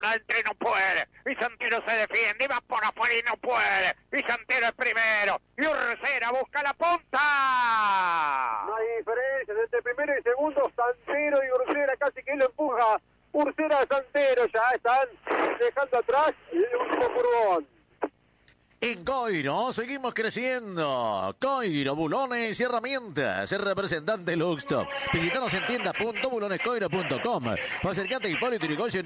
adentro y no puede. Y Santero se defiende y va por afuera y no puede. Y Santero es primero. Y Ursera busca la punta. No hay diferencia entre primero y segundo. Santero y Ursera casi que lo empuja. Ursera, Santero ya están dejando atrás el último curvón. En Coiro seguimos creciendo. Coiro, bulones y herramientas. El representante Luxtop. Visítanos en tienda.bulonescoiro.com o acercate a Hipólito Yrigoyen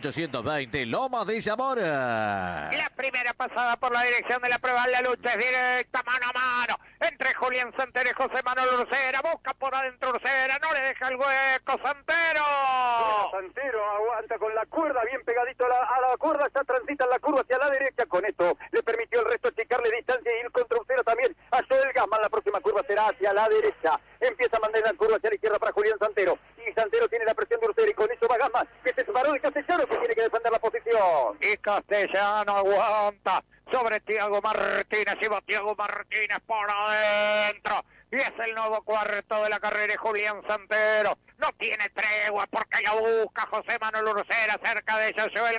9820, Lomas de Zamora. Y la primera pasada por la dirección de la prueba, la lucha es directa, mano a mano, entre Julián Santero y José Manuel Ursera. Busca por adentro Ursera, no le deja el hueco Santero. Santero aguanta con la cuerda, bien pegadito a la cuerda, ya transita en la curva hacia la derecha. Con esto le permitió el resto achicarle distancia y ir contra Ursera también. A Joel Gassman, la próxima curva será hacia la derecha. Empieza a mandar la curva hacia la izquierda para Julián Santero. Y Santero tiene la presión de Ursera y con eso va Gassman, que se separó de Castellano, que tiene que defender la posición. Y Castellano aguanta sobre Tiago Martínez, y va Tiago Martínez por adentro. Y es el nuevo cuarto de la carrera y Julián Santero no tiene tregua porque la busca José Manuel Ursera, cerca de ellos Joel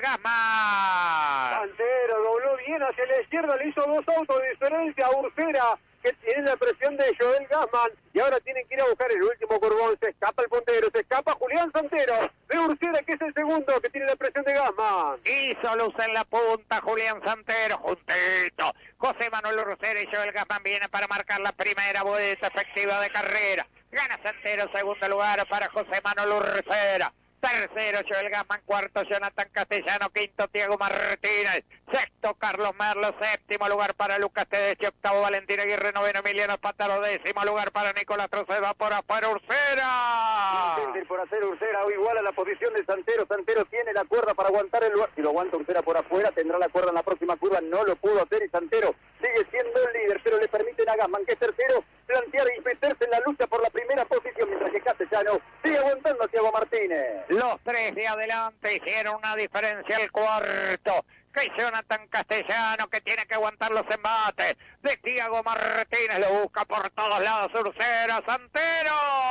Gassman. Santero dobló bien hacia la izquierda, le hizo 2 autos de diferencia a Ursera, que tiene la presión de Joel Gassman, y ahora tienen que ir a buscar el último curvón. Se escapa el puntero, se escapa Julián Santero de Ursera, que es el segundo, que tiene la presión de Gassman. Hizo luz en la punta Julián Santero, juntito. José Manuel Ursera y Joel Gassman vienen para marcar la primera vuelta efectiva de carrera. Gana Santero, segundo lugar para José Manuel Ursera. Tercero, Joel Gassman. Cuarto, Jonathan Castellano. Quinto, Tiago Martínez. Sexto, Carlos Merlo. Séptimo lugar para Lucas Tedeschi. Octavo, Valentín Aguirre. Noveno, Emiliano Pataro. Décimo lugar para Nicolás Troceda. Por afuera, Ursera. Intenta ir por hacer Ursera o igual a la posición de Santero. Santero tiene la cuerda para aguantar el lugar. Si lo aguanta Ursera por afuera, tendrá la cuerda en la próxima curva. No lo pudo hacer y Santero sigue siendo el líder, pero le permiten a Gassman, que es tercero, plantear y meterse en la lucha por la primera posición, mientras que Castellano sigue aguantando a Tiago Martínez. Los tres de adelante hicieron una diferencia al cuarto. Que Jonathan Castellano, que tiene que aguantar los embates de Tiago Martínez, lo busca por todos lados Ursera. Santero.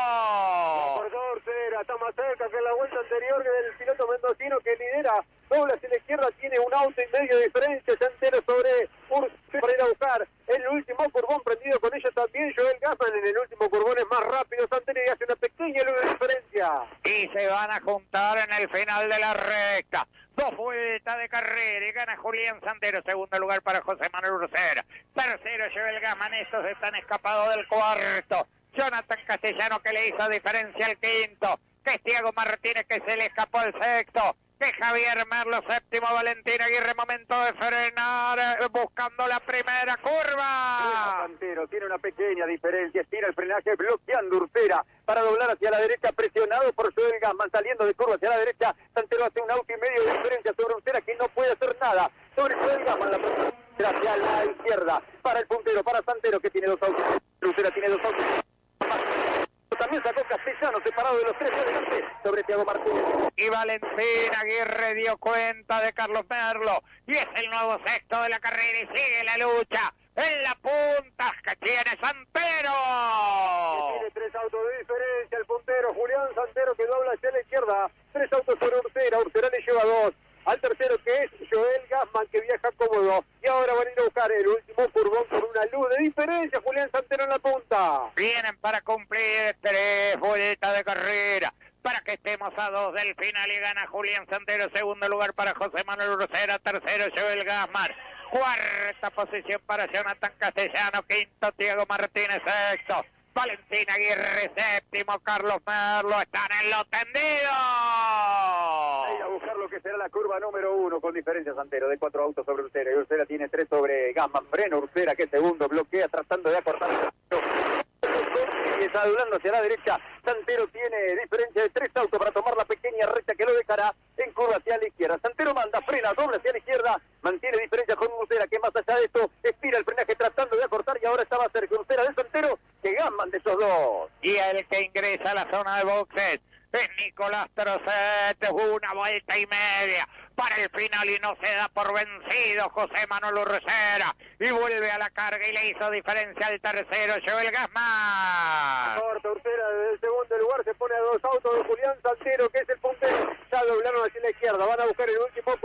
Por Ursera, está más cerca que la vuelta anterior del piloto mendocino, que lidera. Dobla hacia la izquierda, tiene un auto y medio de diferencia. Santero sobre Ursera para ir a buscar el último curvón, prendido con ellos también Joel Gassman. En el último curvón es más rápido Santero y hace una pequeña luz de diferencia. Y se van a juntar en el final de la recta. 2 vueltas de carrera y gana Julián Santero. Segundo lugar para José Manuel Ursera. Tercero, Joel Gassman. Estos están escapados del cuarto. Jonathan Castellano, que le hizo diferencia al quinto. Que es Tiago Martínez, que se le escapó al sexto. Que Javier Merlo, séptimo. Valentín Aguirre, momento de frenar, buscando la primera curva. Santero tiene una pequeña diferencia, estira el frenaje bloqueando Ursera para doblar hacia la derecha, presionado por Joel Gassman, saliendo de curva hacia la derecha. Santero hace un auto y medio de diferencia sobre Ursera, que no puede hacer nada sobre Joel Gassman. La próxima hacia la izquierda para el puntero, para Santero, que tiene 2 autos. Ursera tiene 2 autos. También sacó Castellano, separado de los tres adelante, sobre Tiago Martínez. Y Valentín Aguirre dio cuenta de Carlos Merlo. Y es el nuevo sexto de la carrera y sigue la lucha. En la punta que tiene Santero. Que tiene 3 autos de diferencia el puntero. Julián Santero, que dobla hacia la izquierda. 3 autos sobre Ursera. Ursera le lleva 2. Al tercero, que es Joel Gassman, que viaja cómodo. Y ahora van a ir a buscar el último curvón con una luz de diferencia. Julián Santero en la punta. Vienen para cumplir 3 vueltas de carrera, para que estemos a 2 del final, y gana Julián Santero. Segundo lugar para José Manuel Ursera. Tercero, Joel Gassman. Cuarta posición para Jonathan Castellano. Quinto, Tiago Martínez. Sexto, Valentín Aguirre. Séptimo, Carlos Merlo. Están en lo tendido. A buscar lo que será la curva número 1 con diferencia Santero, de 4 autos sobre Ursera. Y Ursera tiene 3 sobre Gassman. Frena Ursera, que es segundo, bloquea tratando de acortar. Y está doblando hacia la derecha. Santero tiene diferencia de 3 autos para tomar la pequeña recta que lo dejará en curva hacia la izquierda. Santero manda, frena, dobla hacia la izquierda, mantiene diferencia con Ursera, que más allá de esto estira el frenaje tratando de acortar, y ahora estaba cerca Ursera de Santero que Gassman de esos dos. Y el que ingresa a la zona de boxes es Nicolás Trocet. Una vuelta y media para el final y no se da por vencido José Manuel Ursera. y vuelve a la carga y le hizo diferencia al tercero, Joel Gassman. Corta Ursera desde el segundo lugar, se pone a 2 autos de Julián Santero, que es el puntero. Ya doblaron hacia la izquierda, van a buscar el último